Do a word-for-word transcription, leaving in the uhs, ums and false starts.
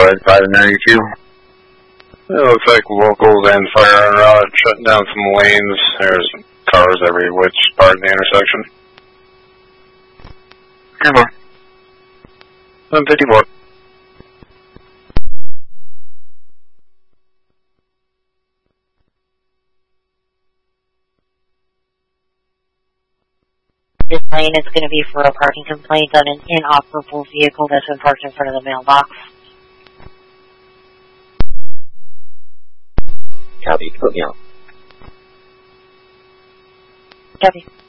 ahead, five ninety-two. It looks like locals and fire en route shutting down some lanes. There's cars every which part of the intersection. ten more. one fifty-four. This lane is going to be for a parking complaint on an inoperable vehicle that's been parked in front of the mailbox. Copy, put me out. Copy.